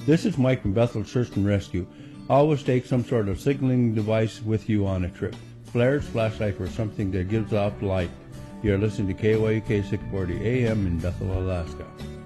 This is Mike from Bethel Search and Rescue. Always take some sort of signaling device with you on a trip. Flares, flashlight, or something that gives off light. You're listening to KYUK 640 AM in Bethel, Alaska.